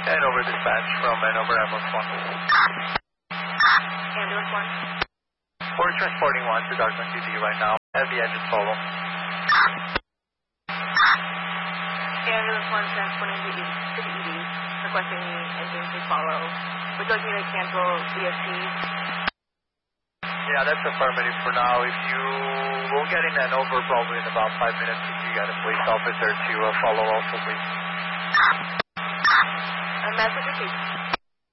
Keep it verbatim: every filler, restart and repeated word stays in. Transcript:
And over dispatch from and over ambulance one. Ambulance one. We're transporting one to Dartmouth C D right now. Heavy engine follow. Ambulance one transporting to the E D, requesting the engine to follow. Would you like me to cancel V S C? Yeah, that's affirmative for now. If you will get in and over probably in about five minutes if you got a police officer to uh, follow also, please. A message received.